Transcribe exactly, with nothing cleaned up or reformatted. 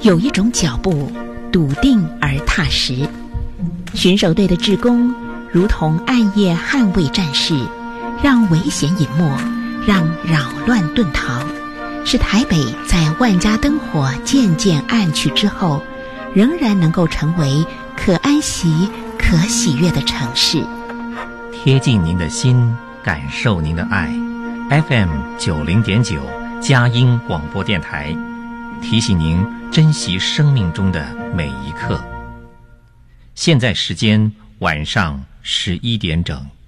有一种脚步笃定而踏实。巡守队的志工如同暗夜捍卫战士，让危险隐没，让扰乱遁逃，使台北在万家灯火渐渐暗去之后，仍然能够成为可安息、可喜悦的城市。 贴近您的心，感受您的爱。F M 九零点九佳音广播电台，提醒您珍惜生命中的每一刻。现在时间晚上十一点整。